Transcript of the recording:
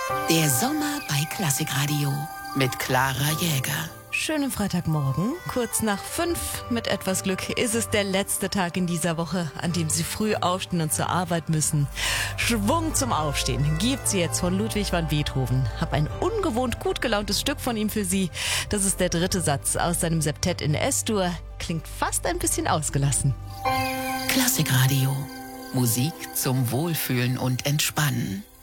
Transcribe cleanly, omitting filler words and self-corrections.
Der Sommer bei Klassikradio mit Clara Jäger. Schönen Freitagmorgen, kurz nach 5. Mit etwas Glück ist es der letzte Tag in dieser Woche, an dem Sie früh aufstehen und zur Arbeit müssen. Schwung zum Aufstehen gibt's jetzt von Ludwig van Beethoven. Hab ein ungewohnt gut gelauntes Stück von ihm für Sie. Das ist der 3. Satz aus seinem Septett in S-Dur. Klingt fast ein bisschen ausgelassen. Klassikradio. Musik zum Wohlfühlen und Entspannen.